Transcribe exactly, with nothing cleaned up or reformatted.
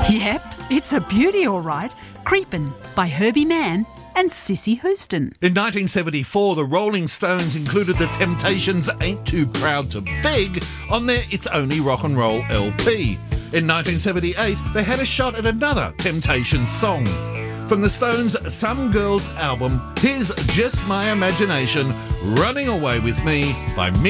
Yep, it's a beauty, all right. Creepin' by Herbie Mann and Sissy Houston. In nineteen seventy-four, the Rolling Stones included the Temptations' Ain't Too Proud to Beg on their It's Only Rock and Roll L P. In nineteen seventy-eight, they had a shot at another Temptations song. From the Stones' Some Girls album, here's Just My Imagination, Running Away With Me by Mick